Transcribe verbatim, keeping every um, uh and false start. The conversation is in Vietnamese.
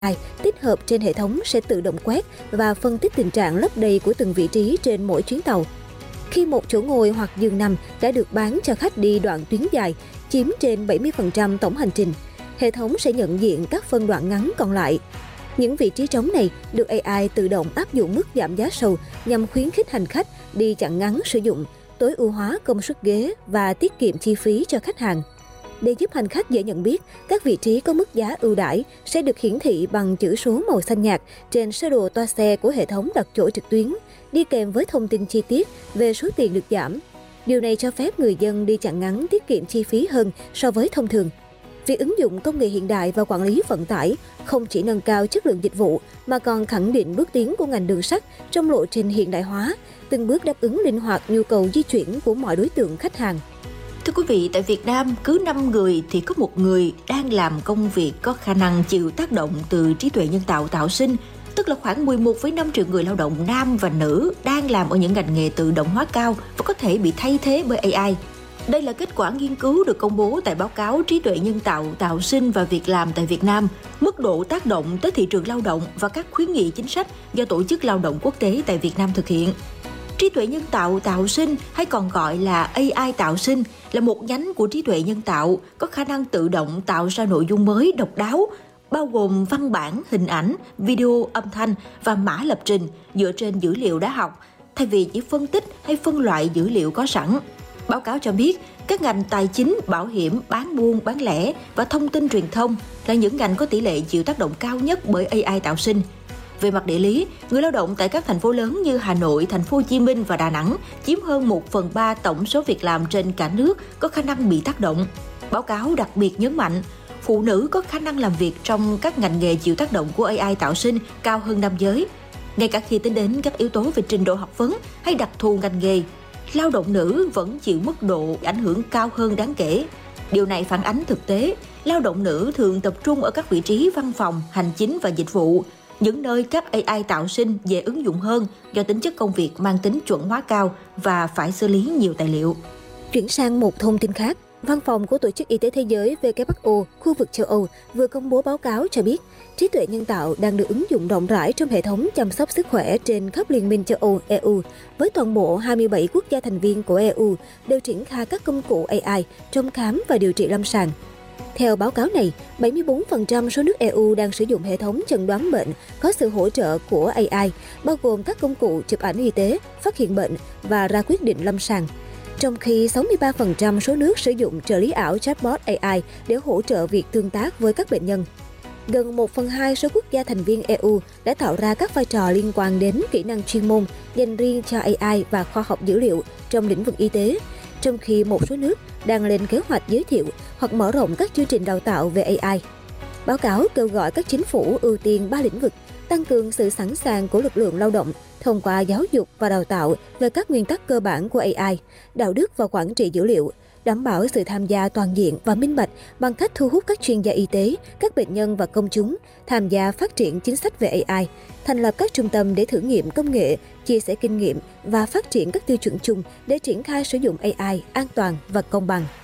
i tích hợp trên hệ thống sẽ tự động quét và phân tích tình trạng lấp đầy của từng vị trí trên mỗi chuyến tàu. Khi một chỗ ngồi hoặc giường nằm đã được bán cho khách đi đoạn tuyến dài, chiếm trên bảy mươi phần trăm tổng hành trình, hệ thống sẽ nhận diện các phân đoạn ngắn còn lại. Những vị trí trống này được a i tự động áp dụng mức giảm giá sâu nhằm khuyến khích hành khách đi chặng ngắn sử dụng, tối ưu hóa công suất ghế và tiết kiệm chi phí cho khách hàng. Để giúp hành khách dễ nhận biết, các vị trí có mức giá ưu đãi sẽ được hiển thị bằng chữ số màu xanh nhạt trên sơ đồ toa xe của hệ thống đặt chỗ trực tuyến, đi kèm với thông tin chi tiết về số tiền được giảm. Điều này cho phép người dân đi chặng ngắn tiết kiệm chi phí hơn so với thông thường. Việc ứng dụng công nghệ hiện đại vào quản lý vận tải không chỉ nâng cao chất lượng dịch vụ mà còn khẳng định bước tiến của ngành đường sắt trong lộ trình hiện đại hóa, từng bước đáp ứng linh hoạt nhu cầu di chuyển của mọi đối tượng khách hàng. Thưa quý vị, tại Việt Nam, cứ năm người thì có một người đang làm công việc có khả năng chịu tác động từ trí tuệ nhân tạo tạo sinh, tức là khoảng mười một phẩy năm triệu người lao động nam và nữ đang làm ở những ngành nghề tự động hóa cao và có thể bị thay thế bởi a i. Đây là kết quả nghiên cứu được công bố tại báo cáo Trí tuệ nhân tạo tạo sinh và việc làm tại Việt Nam, mức độ tác động tới thị trường lao động và các khuyến nghị chính sách do Tổ chức Lao động Quốc tế tại Việt Nam thực hiện. Trí tuệ nhân tạo tạo sinh hay còn gọi là a i tạo sinh là một nhánh của trí tuệ nhân tạo có khả năng tự động tạo ra nội dung mới độc đáo, bao gồm văn bản, hình ảnh, video, âm thanh và mã lập trình dựa trên dữ liệu đã học, thay vì chỉ phân tích hay phân loại dữ liệu có sẵn. Báo cáo cho biết, các ngành tài chính, bảo hiểm, bán buôn, bán lẻ và thông tin truyền thông là những ngành có tỷ lệ chịu tác động cao nhất bởi a i tạo sinh. Về mặt địa lý, người lao động tại các thành phố lớn như Hà Nội, Thành phố Hồ Chí Minh và Đà Nẵng chiếm hơn một phần ba tổng số việc làm trên cả nước có khả năng bị tác động. Báo cáo đặc biệt nhấn mạnh, phụ nữ có khả năng làm việc trong các ngành nghề chịu tác động của a i tạo sinh cao hơn nam giới. Ngay cả khi tính đến các yếu tố về trình độ học vấn hay đặc thù ngành nghề, lao động nữ vẫn chịu mức độ ảnh hưởng cao hơn đáng kể. Điều này phản ánh thực tế, lao động nữ thường tập trung ở các vị trí văn phòng, hành chính và dịch vụ, những nơi các a i tạo sinh dễ ứng dụng hơn do tính chất công việc mang tính chuẩn hóa cao và phải xử lý nhiều tài liệu. Chuyển sang một thông tin khác, Văn phòng của Tổ chức Y tế Thế giới W H O khu vực châu Âu vừa công bố báo cáo cho biết trí tuệ nhân tạo đang được ứng dụng rộng rãi trong hệ thống chăm sóc sức khỏe trên khắp Liên minh châu Âu E U, với toàn bộ hai mươi bảy quốc gia thành viên của E U đều triển khai các công cụ a i trong khám và điều trị lâm sàng. Theo báo cáo này, bảy mươi bốn phần trăm số nước E U đang sử dụng hệ thống chẩn đoán bệnh có sự hỗ trợ của a i, bao gồm các công cụ chụp ảnh y tế, phát hiện bệnh và ra quyết định lâm sàng. Trong khi sáu mươi ba phần trăm số nước sử dụng trợ lý ảo chatbot a i để hỗ trợ việc tương tác với các bệnh nhân. Gần một phần hai số quốc gia thành viên E U đã tạo ra các vai trò liên quan đến kỹ năng chuyên môn dành riêng cho a i và khoa học dữ liệu trong lĩnh vực y tế, trong khi một số nước đang lên kế hoạch giới thiệu hoặc mở rộng các chương trình đào tạo về a i. Báo cáo kêu gọi các chính phủ ưu tiên ba lĩnh vực, tăng cường sự sẵn sàng của lực lượng lao động thông qua giáo dục và đào tạo về các nguyên tắc cơ bản của a i, đạo đức và quản trị dữ liệu, đảm bảo sự tham gia toàn diện và minh bạch bằng cách thu hút các chuyên gia y tế, các bệnh nhân và công chúng tham gia phát triển chính sách về a i, thành lập các trung tâm để thử nghiệm công nghệ, chia sẻ kinh nghiệm và phát triển các tiêu chuẩn chung để triển khai sử dụng a i an toàn và công bằng.